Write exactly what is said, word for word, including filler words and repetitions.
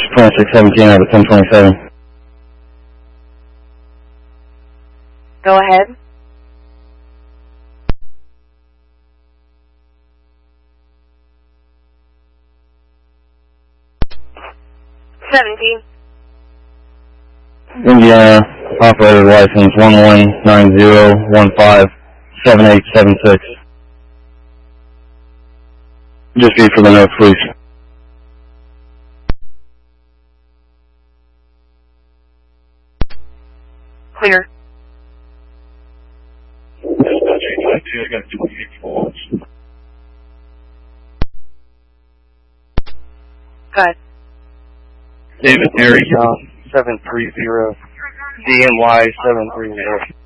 twenty-six seventeen out of ten twenty-seven. Go ahead. seventeen. Indiana, operator license one one nine zero one five seven eight seven six. Just read for the notes, please. Clear. Good. David Mary, seven three zero, D N Y seven three zero.